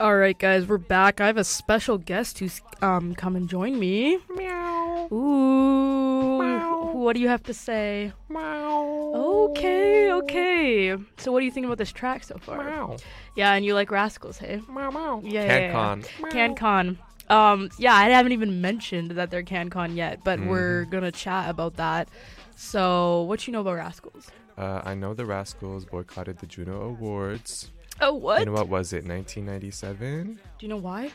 All right, guys, we're back. I have a special guest who's come and join me. Meow. Ooh. Meow. What do you have to say? Meow. Okay. So what do you think about this track so far? Meow. Yeah, and you like Rascals, hey? Meow meow. Yeah. CanCon. CanCon. Yeah, I haven't even mentioned that they're CanCon yet, but we're gonna chat about that. So, what you know about Rascals? I know the Rascals boycotted the Juno Awards. Oh, what? In what was it, 1997? Do you know why?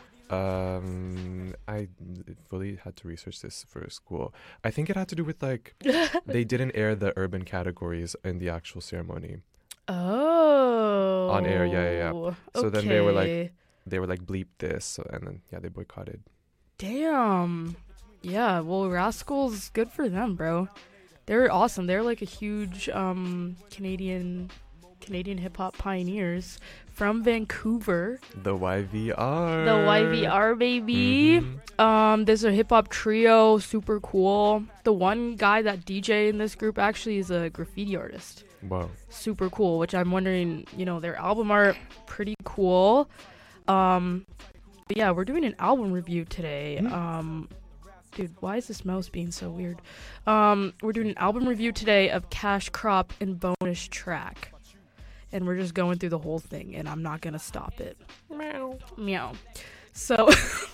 I fully had to research this for school. I think it had to do with like they didn't air the urban categories in the actual ceremony. Oh. On air, yeah. So then they were like bleep this, and then they boycotted. Damn. Yeah, well, Rascals, good for them, bro. They're awesome. They're like a huge Canadian hip hop pioneers from Vancouver. The YVR. The YVR, baby. There's a hip hop trio, super cool. The one guy that DJ in this group actually is a graffiti artist. Wow. Super cool, which I'm wondering, their album art, pretty cool. But yeah, we're doing an album review today. Dude, why is this mouse being so weird? We're doing an album review today of Cash Crop and Bonus Track. And we're just going through the whole thing, and I'm not gonna stop it. Meow. So,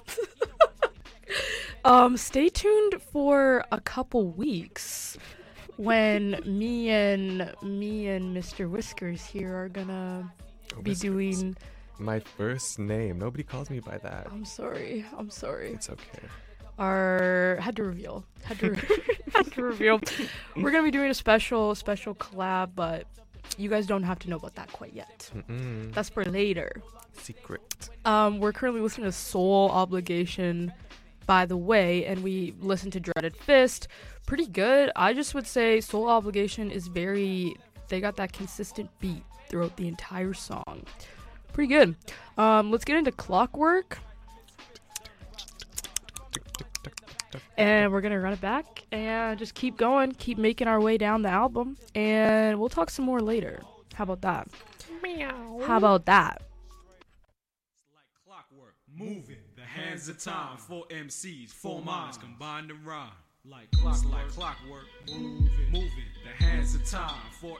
stay tuned for a couple weeks when me and Mr. Whiskers here are gonna be doing. My first name. Nobody calls me by that. I'm sorry. It's okay. Had to reveal. We're gonna be doing a special collab, but you guys don't have to know about that quite yet. That's for later. Secret. We're currently listening to Soul Obligation, by the way, and we listened to Dreaded Fist. Pretty good. I just would say Soul Obligation is they got that consistent beat throughout the entire song. Pretty good. Let's get into Clockwork. And we're going to run it back and just keep going, keep making our way down the album, and we'll talk some more later. How about that? Meow. How about that? Like clockwork, moving, the hands of time. 4 MCs, 4 minds combined to rhyme. Like clockwork, moving, the hands of time. 4